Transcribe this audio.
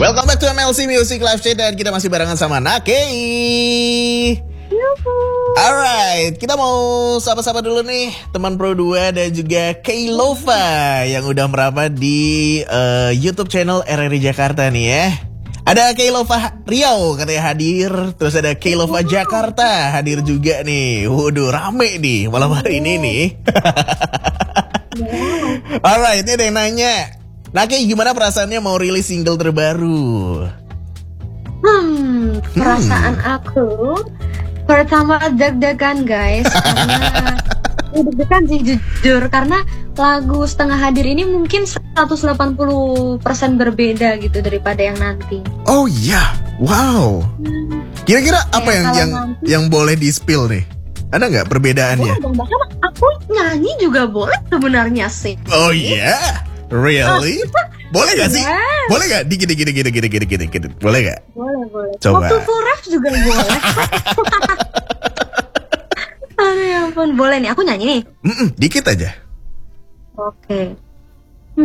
Welcome back to MLC Music Live Chat dan kita masih barengan sama Nakei. Alright, kita mau sapa-sapa dulu nih teman Pro 2 dan juga Keilova yang udah merapat di YouTube channel RRI Jakarta nih ya. Ada Keilova Riau katanya hadir, terus ada Keilova Jakarta hadir juga nih. Waduh, rame nih malam hari ini nih. Alright, ini ada yang nanya, Nakei gimana perasaannya mau rilis single terbaru? Perasaan aku pertama deg-degan guys, karena deg-degan sih jujur, karena lagu Setengah Hadir ini mungkin 180% berbeda gitu daripada yang nanti. Oh iya, wow. Kira-kira apa yang boleh di-spill nih? Ada nggak perbedaannya? Boleh dong, bahkan aku nyanyi juga boleh sebenarnya sih. Oh iya, really? Boleh gak sih? Yes. Boleh gak? Dikit. Boleh gak? Boleh. Coba. Waktu full rap juga boleh. Aduh ya ampun, boleh nih, aku nyanyi nih. Dikit aja. Oke.